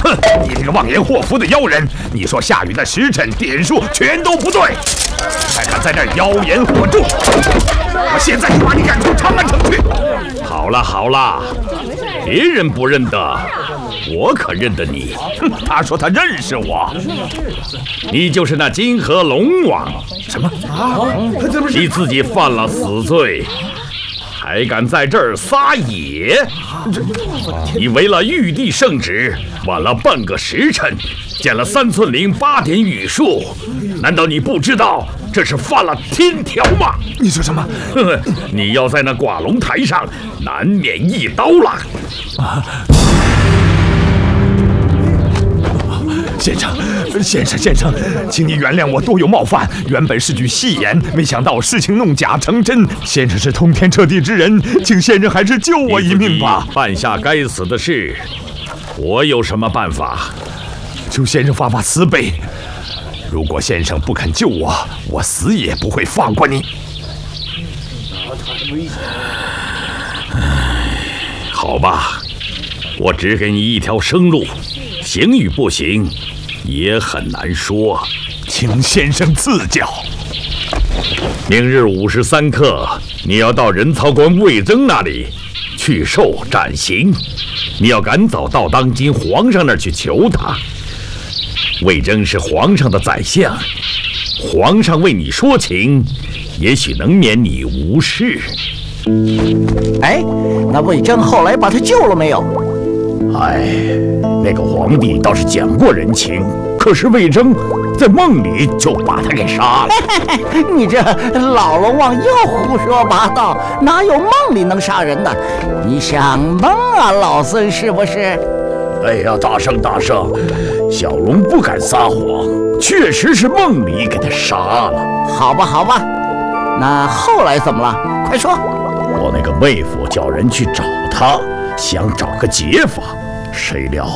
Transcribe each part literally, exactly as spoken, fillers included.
哼，你这个妄言祸福的妖人！你说下雨的时辰点数全都不对，还敢在这儿妖言惑众！我现在就把你赶出长安城去！ 好了好了，别人不认得，我可认得你。 哼，他说他认识我， 你就是那金河龙王。 什么啊？这不是你自己犯了死罪，还敢在这儿撒野？你违了玉帝圣旨，晚了半个时辰，见了三寸灵八点雨数，难道你不知道这是犯了天条吗？ 你说什么？ 你要在那挂龙台上，难免一刀了。 啊！先生，先生，先生，请你原谅我多有冒犯。原本是句戏言，没想到事情弄假成真。先生是通天彻地之人，请先生还是救我一命吧。 犯下该死的事，我有什么办法？ 求先生发发慈悲。如果先生不肯救我，我死也不会放过你。 好吧，我只给你一条生路，行与不行也很难说， 请先生赐教。 明日午时三刻，你要到人曹官魏征那里去受斩刑，你要赶早到当今皇上那儿去求他。魏征是皇上的宰相，皇上为你说情，也许能免你无事。 哎，那魏征后来把他救了没有？ 哎，那个皇帝倒是讲过人情，可是魏征在梦里就把他给杀了。 你这老龙王又胡说八道，哪有梦里能杀人的？你想蒙啊，老孙是不是？ 哎呀，大圣大圣，小龙不敢撒谎，确实是梦里给他杀了。 好吧好吧，那后来怎么了？快说。 我那个妹夫叫人去找他，想找个解法，谁料……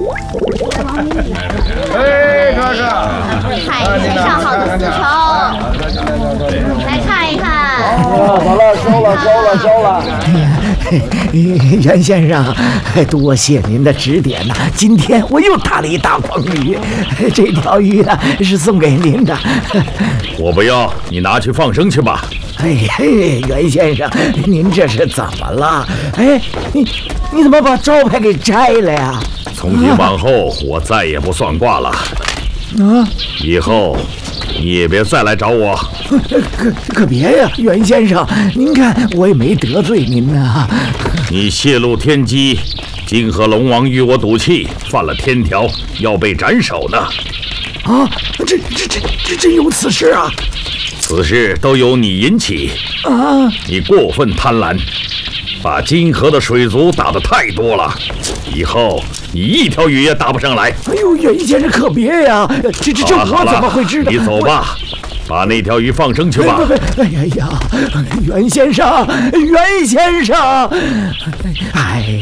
哎，哥哥，海鲜上好的丝绸，来看一看。 好了，收了，收了，收了。袁先生，多谢您的指点呐！今天我又打了一大筐鱼，这条鱼呢是送给您的。 我不要，你拿去放生去吧。 哎嘿，袁先生，您这是怎么了？哎，你你怎么把招牌给摘了呀？ 从今往后，我再也不算卦了。啊，以后你也别再来找我。 可可别呀，袁先生，您看我也没得罪您呐。 你泄露天机，金河龙王与我赌气，犯了天条，要被斩首呢。 啊，这这这这真有此事啊！ 此事都由你引起啊！ 你过分贪婪，把金河的水族打得太多了，以后你一条鱼也打不上来。 哎呦，袁先生可别呀！这这这我怎么会知道？ 你走吧，把那条鱼放生去吧。 哎呀呀，袁先生，袁先生，哎。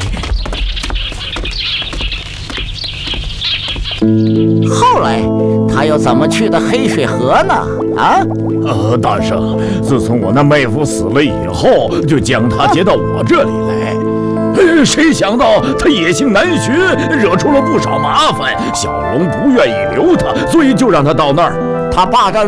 后来他又怎么去的黑水河呢？啊？ 呃，大圣，自从我那妹夫死了以后，就将他接到我这里来。呃，谁想到他野性难驯，惹出了不少麻烦。小龙不愿意留他，所以就让他到那儿。 他霸占